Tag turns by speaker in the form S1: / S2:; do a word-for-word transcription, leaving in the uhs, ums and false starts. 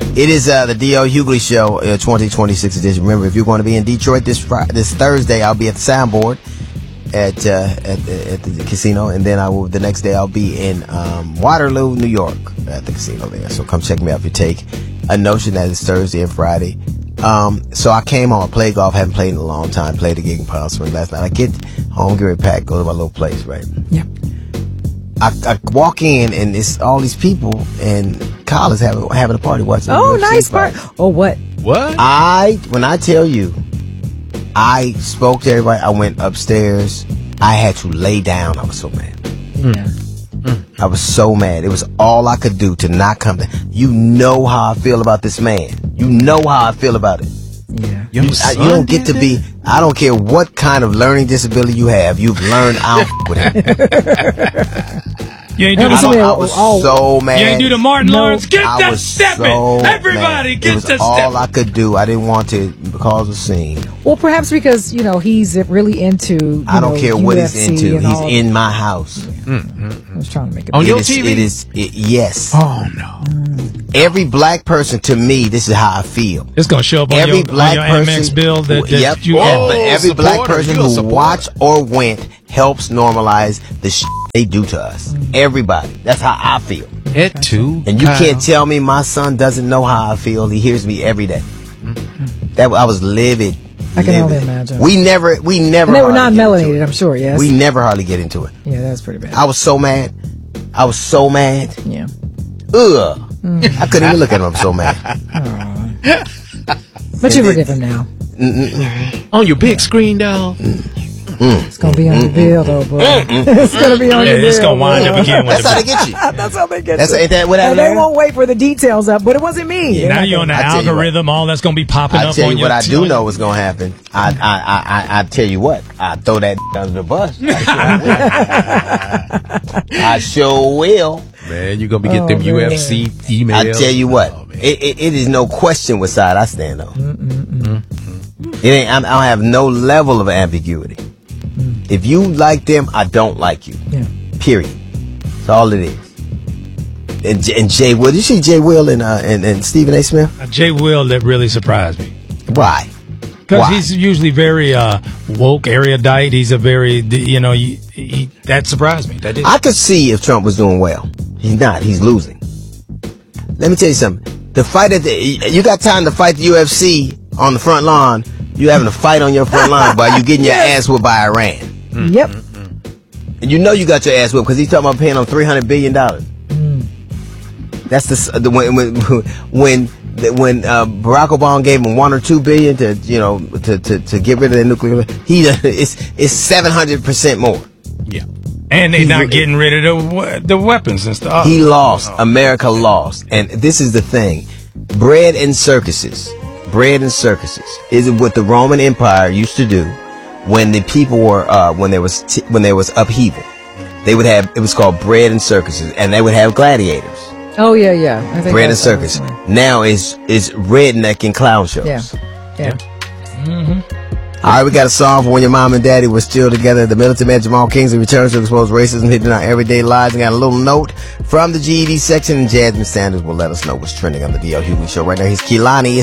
S1: It is uh, the D L Hughley Show, uh, twenty twenty-six edition. Remember, if you're going to be in Detroit this Friday, this Thursday, I'll be at the Soundboard at uh, at, the, at the casino, and then I will. The next day, I'll be in um, Waterloo, New York, at the casino there. So come check me out if you take a notion that it's Thursday and Friday. Um, so I came home, I played golf, haven't played in a long time. Played a gig in Palm Springs last night. I get home, get ready, pack, go to my little place, right?
S2: Yeah.
S1: I, I walk in and it's all these people and Kyle is having having a party watching.
S2: Oh, nice party. Oh, what?
S3: What?
S1: I when I tell you, I spoke to everybody. I went upstairs. I had to lay down. I was so mad.
S2: Yeah.
S1: I was so mad. It was all I could do to not come down. You know how I feel about this man. You know how I feel about it.
S2: Yeah.
S1: You, I, you don't get to be. I don't care what kind of learning disability you have. You've learned out with him.
S4: You ain't do
S1: I,
S4: the
S1: I was so mad.
S4: You ain't do the Martin
S2: No.
S4: Lawrence. Get
S1: I
S4: that
S1: was
S4: stepping.
S1: so
S4: Everybody,
S1: mad.
S4: get
S1: It was
S4: that
S1: all
S4: stepping.
S1: I could do. I didn't want to cause a scene.
S2: Well, perhaps because, you know, he's really into, you
S1: I don't
S2: know,
S1: care what
S2: U F
S1: he's
S2: C
S1: into.
S2: and
S1: He's
S2: all.
S1: in my house.
S2: I was trying to make it.
S3: On
S1: It
S3: your
S1: is-
S3: T V?
S1: It is. It, yes.
S3: Oh, no.
S1: Every black person, to me, this is how I feel.
S4: It's gonna show up on
S1: Every
S4: your,
S1: black
S4: on your
S1: person,
S4: Amex bill that, that
S1: yep.
S4: you
S1: Oh,
S4: have.
S1: every black
S3: supporter.
S1: person
S3: You a
S1: who
S3: supporter.
S1: watched or went helps normalize the shit they do to us. Everybody. That's how I feel.
S3: It too.
S1: And you can't tell me my son doesn't know how I feel. He hears me every day. That I was livid.
S2: I can only
S1: livid.
S2: imagine.
S1: We never, we never.
S2: And they were
S1: hardly
S2: not
S1: get into
S2: melanated,
S1: it.
S2: I'm sure, yes.
S1: We never hardly get into it.
S2: Yeah, that's pretty bad.
S1: I was so mad. I was so mad.
S2: Yeah.
S1: Ugh. I couldn't even look at him. I'm so mad.
S2: But you forgive him now.
S3: On your big screen, though.
S2: It's going to be on your bill, though, boy. It's going to be on
S4: Yeah,
S2: your bill.
S4: it's gonna wind up
S2: boy.
S4: again with
S1: That's how
S4: the
S1: they get you.
S2: That's how they get
S1: That's
S2: you.
S1: ain't that what I
S2: And they
S1: learned?
S2: won't wait for the details up, but it wasn't me.
S4: Now you're on the
S1: I tell you what.
S4: algorithm. All that's gonna be popping
S1: I
S4: up
S1: tell
S4: on
S1: you
S4: your
S1: what I
S4: t-
S1: do
S4: on
S1: know
S4: your-
S1: is gonna happen. I I I I, I tell you what. I throw that under the bus. I sure will.
S3: Man, you're going to be getting
S2: Oh,
S3: them
S2: man.
S3: U F C emails.
S1: I tell you what.
S3: Oh, man.
S1: It, it it is no question what side I stand on. It ain't. I'm, I don't have no level of ambiguity. If you like them, I don't like you.
S2: Yeah.
S1: Period. That's all it is. And, J- and Jay Will, did you see Jay Will and uh, and, and Stephen A. Smith?
S4: Uh, Jay Will, that really surprised me.
S1: Why?
S4: Because
S1: Why?
S4: he's usually very uh, woke, erudite. He's a very, you know, he, he, that surprised me. That did.
S1: I could see if Trump was doing well. He's not. He's losing. Let me tell you something. The fight at the, you got time to fight the U F C on the front lawn. You having a fight on your front lawn while you getting your ass whipped by Iran.
S2: Yep.
S1: And you know you got your ass whipped because he's talking about paying them three hundred billion dollars. That's the, the when when when when uh, Barack Obama gave him one or two billion to you know to to, to get rid of the nuclear. He it's it's seven hundred percent more.
S4: Yeah. And they're
S1: He
S4: not
S1: re-
S4: getting rid of the we- the weapons and stuff.
S1: He lost. America lost. And this is the thing. Bread and circuses. Bread and circuses is what the Roman Empire used to do when the people were, uh, when there was, t- when there was upheaval. They would have, it was called bread and circuses, and they would have gladiators.
S2: Oh, yeah, yeah. I think
S1: Bread and
S2: that's what I was
S1: circus.
S2: saying.
S1: Now it's, it's redneck and clown shows.
S2: Yeah. Yeah.
S1: All right, we got a song for when your mom and daddy were still together. The militant man Jamal Kingsley returns to expose racism hidden in our everyday lives. And got a little note from the G E D section, and Jasmine Sanders will let us know what's trending on the D L Hughley Show. Right now, here's Kehlani.